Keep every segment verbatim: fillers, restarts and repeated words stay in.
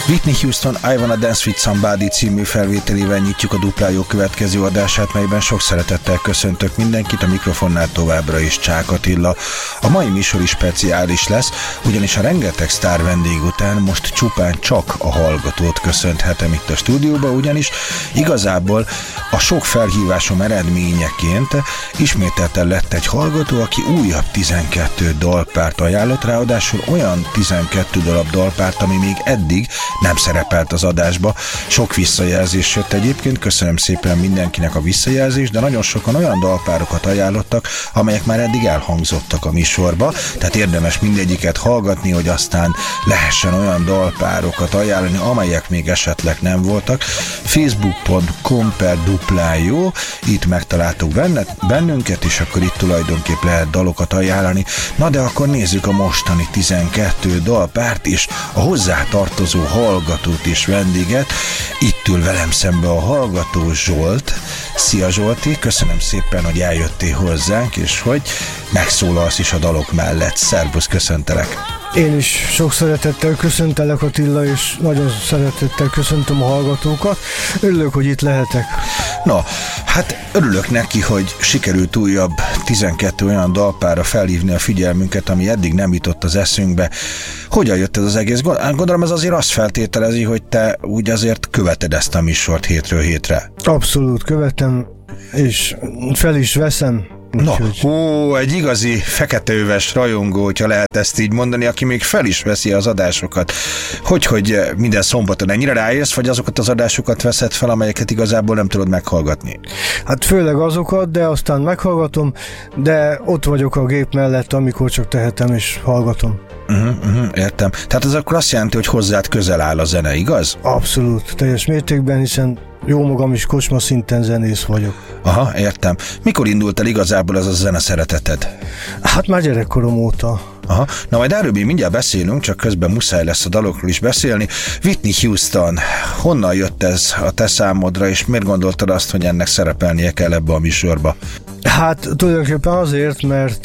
Whitney Houston I Wanna Dance With Somebody című felvételével nyitjuk a Duplájó következő adását, melyben sok szeretettel köszöntök mindenkit, a mikrofonnál továbbra is Csák Attila. A mai műsor is speciális lesz, ugyanis a rengeteg sztár vendég után most csupán csak a hallgatót köszönhetem itt a stúdióba, ugyanis igazából a sok felhívásom eredményeként ismételten lett egy hallgató, aki újabb tizenkét dalpárt ajánlott, ráadásul olyan tizenkét darab dalpárt, ami még eddig nem szerepelt az adásba. Sok visszajelzés jött egyébként, köszönöm szépen mindenkinek a visszajelzést, de nagyon sokan olyan dalpárokat ajánlottak, amelyek már eddig elhangzottak a műsorba, tehát érdemes mindegyiket hallgatni, hogy aztán lehessen olyan dalpárokat ajánlani, amelyek még esetleg nem voltak. facebook pont com per duplájó, itt megtaláltuk bennünket, és akkor itt tulajdonképp lehet dalokat ajánlani. Na de akkor nézzük a mostani tizenkét dalpárt, és a hozzá tartozó hallgatót és vendéget. Itt ül velem szembe a hallgató, Zsolt. Szia Zsolti, köszönöm szépen, hogy eljöttél hozzánk, és hogy megszólalsz is a dalok mellett. Szervusz, köszöntelek! Én is sok szeretettel köszöntelek, Attila, és nagyon szeretettel köszöntöm a hallgatókat. Örülök, hogy itt lehetek. Na, hát örülök neki, hogy sikerült újabb tizenkét olyan dalpára felhívni a figyelmünket, ami eddig nem jutott az eszünkbe. Hogyan jött ez az egész? Gondolom ez azért azt feltételezi, hogy te úgy azért követed ezt a műsort hétről hétre. Abszolút követem, és fel is veszem. Na, ó, egy igazi feketeöves rajongó, hogyha lehet ezt így mondani, aki még fel is veszi az adásokat. Hogy, hogy minden szombaton ennyire ráérsz, vagy azokat az adásokat veszed fel, amelyeket igazából nem tudod meghallgatni? Hát főleg azokat, de aztán meghallgatom, de ott vagyok a gép mellett, amikor csak tehetem, és hallgatom. Uh-huh, uh-huh, értem. Tehát ez akkor azt jelenti, hogy hozzád közel áll a zene, igaz? Abszolút, teljes mértékben, hiszen jó magam is kocsma szinten zenész vagyok. Aha, értem. Mikor indult el igazából ez a zene szereteted? Hát már gyerekkorom óta. Aha, na majd erről még mindjárt beszélünk, csak közben muszáj lesz a dalokról is beszélni. Whitney Houston, honnan jött ez a te számodra, és miért gondoltad azt, hogy ennek szerepelnie kell ebbe a műsorba? Hát tulajdonképpen azért, mert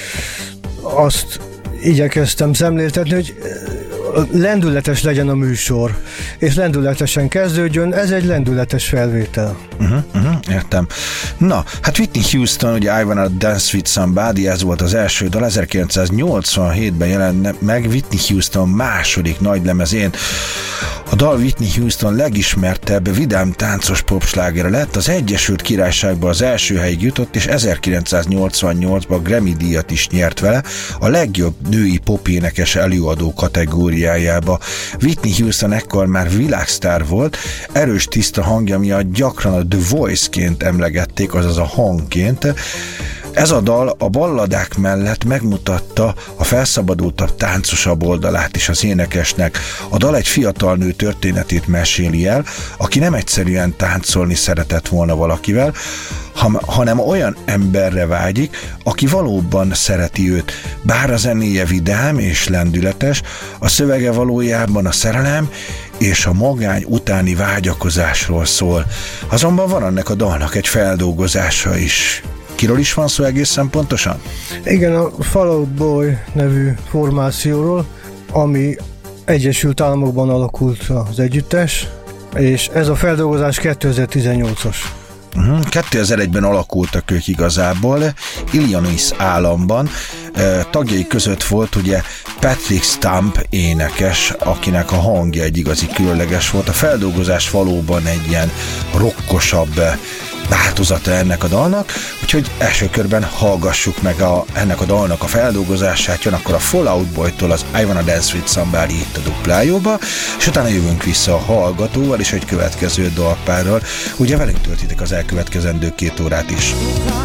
azt igyekeztem szemléltetni, hogy lendületes legyen a műsor, és lendületesen kezdődjön, ez egy lendületes felvétel. Uh-huh, uh-huh, értem. Na, hát Whitney Houston, ugye I Wanna Dance With Somebody, ez volt az első dal, ezerkilencszáznyolcvanhétben jelent meg Whitney Houston második nagylemezén. A dal Whitney Houston legismertebb vidám táncos popslágere lett, az Egyesült Királyságban az első helyig jutott, és ezerkilencszáznyolcvannyolcban Grammy-díjat is nyert vele, a legjobb női popénekes előadó kategóriájába. Whitney Houston ekkor már világsztár volt, erős tiszta hangja miatt gyakran a The Voice-ként emlegették, azaz a hangként. Ez a dal a balladák mellett megmutatta a felszabadultabb, táncosabb oldalát is az énekesnek. A dal egy fiatal nő történetét meséli el, aki nem egyszerűen táncolni szeretett volna valakivel, hanem olyan emberre vágyik, aki valóban szereti őt. Bár a zenéje vidám és lendületes, a szövege valójában a szerelem és a magány utáni vágyakozásról szól. Azonban van ennek a dalnak egy feldolgozása is. Kiről is van szó egészen pontosan? Igen, a Fall Out Boy nevű formációról, ami Egyesült Államokban alakult az együttes, és ez a feldolgozás kétezer-tizennyolcas. Uh-huh. kétezer-egyben alakultak ők igazából, Illinois államban. E, tagjai között volt ugye Patrick Stump énekes, akinek a hangja egy igazi különleges volt. A feldolgozás valóban egy ilyen rockosabb változata ennek a dalnak, úgyhogy első körben hallgassuk meg a, ennek a dalnak a feldolgozását, jön akkor a Fall Out Boy-tól az I Wanna Dance With Somebody itt a Duplájóba, és utána jövünk vissza a hallgatóval és egy következő dalpárral. Ugye velünk töltitek az elkövetkezendő két órát is.